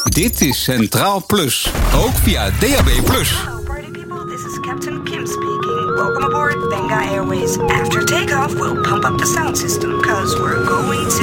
Dit is Centraal Plus, ook via DAB+. Hello party people, this is Captain Kim speaking. Welcome aboard Benga Airways. After takeoff, we'll pump up the sound system, cause we're going to